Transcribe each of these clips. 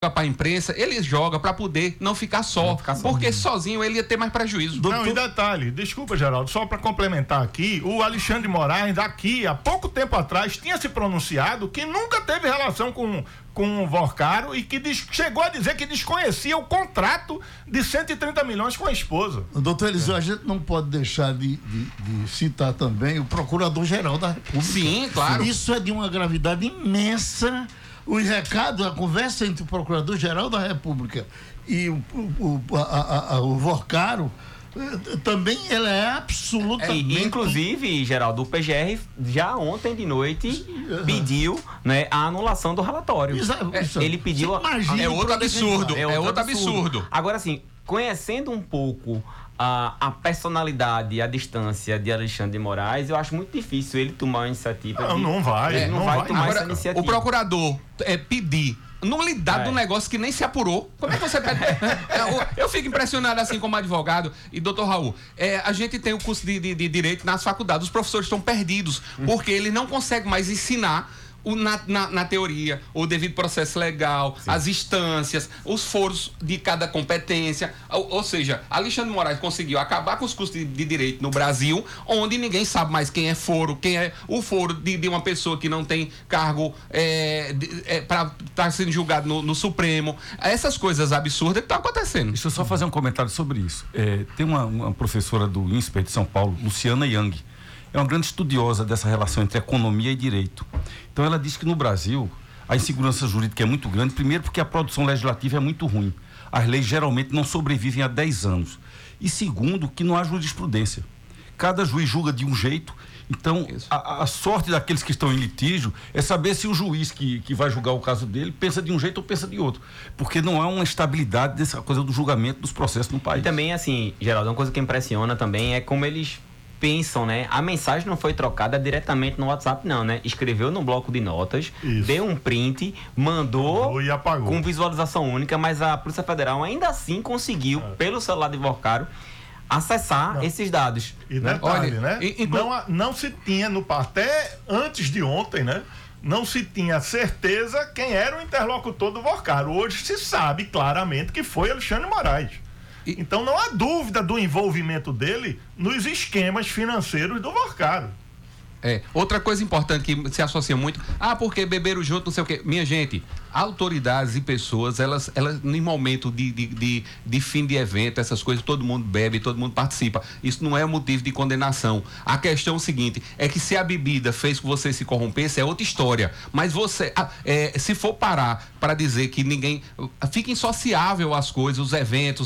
para a imprensa, ele joga para poder não ficar só, porque sozinho ele ia ter mais prejuízo. Não, e detalhe, desculpa, Geraldo, só para complementar aqui, o Alexandre de Moraes, daqui há pouco tempo atrás, tinha se pronunciado que nunca teve relação com o Vorcaro e que chegou a dizer que desconhecia o contrato de 130 milhões com a esposa. Doutor Eliseu, a gente não pode deixar de citar também o Procurador-Geral da República. Sim, claro. Isso é de uma gravidade imensa. O recado, a conversa entre o Procurador-Geral da República e o Vorcaro, também ela é absolutamente... Inclusive, Geraldo, o PGR já ontem de noite pediu, né, a anulação do relatório. Ele pediu... É outro absurdo. É outro absurdo. Agora, assim, conhecendo um pouco a personalidade e a distância de Alexandre de Moraes, eu acho muito difícil ele tomar uma iniciativa. Não vai tomar essa iniciativa. O procurador pedir nulidade do negócio que nem se apurou. Como é que você pede? Eu fico impressionado assim como advogado. E doutor Raul, a gente tem o curso de Direito nas faculdades, os professores estão perdidos, porque ele não consegue mais ensinar na teoria, o devido processo legal, as instâncias, os foros de cada competência. Ou seja, Alexandre de Moraes conseguiu acabar com os cursos de direito no Brasil, onde ninguém sabe mais quem é foro, quem é o foro de uma pessoa que não tem cargo para estar sendo julgado no Supremo. Essas coisas absurdas que estão acontecendo. Deixa eu só fazer um comentário sobre isso. Tem uma professora do INSPER de São Paulo, Luciana Yang, é uma grande estudiosa dessa relação entre economia e direito. Então ela diz que no Brasil a insegurança jurídica é muito grande, primeiro porque a produção legislativa é muito ruim. As leis geralmente não sobrevivem a 10 anos. E segundo, que não há jurisprudência. Cada juiz julga de um jeito. Então a sorte daqueles que estão em litígio é saber se o juiz que vai julgar o caso dele pensa de um jeito ou pensa de outro. Porque não há uma estabilidade dessa coisa do julgamento dos processos no país. E também, assim, Geraldo, uma coisa que impressiona também é como eles pensam, né? A mensagem não foi trocada diretamente no WhatsApp, não, né? Escreveu no bloco de notas, deu um print, mandou e apagou. Com visualização única, mas a Polícia Federal ainda assim conseguiu, pelo celular de Vorcaro, acessar esses dados. E detalhe, né? Não se tinha, até antes de ontem, né? Não se tinha certeza quem era o interlocutor do Vorcaro. Hoje se sabe claramente que foi Alexandre de Moraes. Então não há dúvida do envolvimento dele nos esquemas financeiros do Vorcaro. Outra coisa importante que se associa muito, porque beberam junto, não sei o quê. Minha gente, autoridades e pessoas, elas em momento de fim de evento, essas coisas, todo mundo bebe, todo mundo participa. Isso não é motivo de condenação. A questão é o seguinte, é que se a bebida fez com que você se corrompesse, é outra história. Mas você, se for parar para dizer que ninguém fica insociável às coisas, os eventos,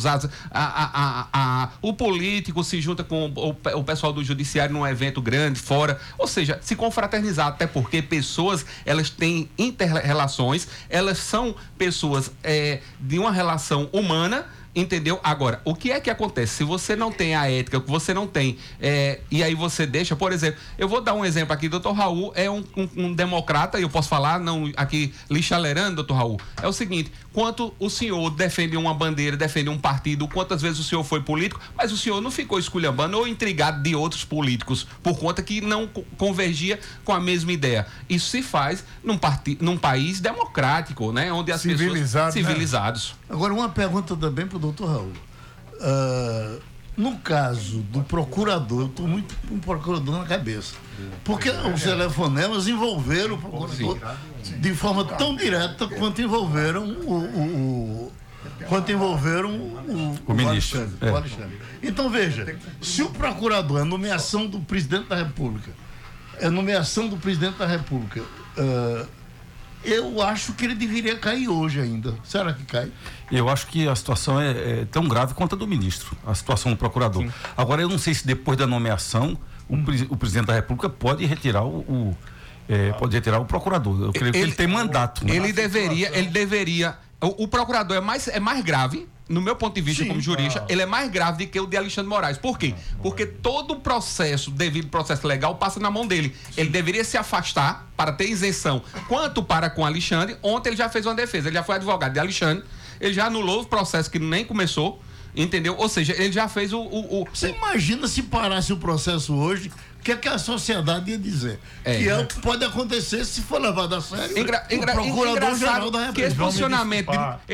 o político se junta com o pessoal do judiciário num evento grande, fora, ou seja, se confraternizar, até porque pessoas, elas têm inter-relações, elas são pessoas de uma relação humana, entendeu? Agora, o que é que acontece? Se você não tem a ética, que você não tem, e aí você deixa, por exemplo, eu vou dar um exemplo aqui, doutor Raul é um democrata, e eu posso falar, não aqui lixalerando, doutor Raul, é o seguinte, quanto o senhor defende uma bandeira, defende um partido, quantas vezes o senhor foi político, mas o senhor não ficou esculhambando ou intrigado de outros políticos, por conta que não convergia com a mesma ideia. Isso se faz num país democrático, né? Onde as pessoas... Civilizados. Né? Agora, uma pergunta também para o doutor Raul. No caso do procurador, eu estou muito com o procurador na cabeça. Porque os telefonemas envolveram o procurador de forma tão direta quanto envolveram o ministro. O Alexandre. Então, veja, se o procurador é nomeação do presidente da República, eu acho que ele deveria cair hoje ainda. Será que cai? Eu acho que a situação é tão grave quanto a do ministro, a situação do procurador. Sim. Agora, eu não sei se depois da nomeação o presidente da República pode retirar o procurador. Eu creio que ele tem mandato. Né? Ele deveria. O procurador é mais grave. No meu ponto de vista, como jurista, ele é mais grave do que o de Alexandre de Moraes. Por quê? Porque todo o processo, devido processo legal, passa na mão dele. Ele deveria se afastar para ter isenção. Quanto para com Alexandre, ontem ele já fez uma defesa, ele já foi advogado de Alexandre, ele já anulou o processo que nem começou, entendeu? Ou seja, ele já fez Você imagina se parasse o processo hoje, que é que a sociedade ia dizer? Que é o que pode acontecer se for levado a sério o Procurador-Geral da República. Que esse posicionamento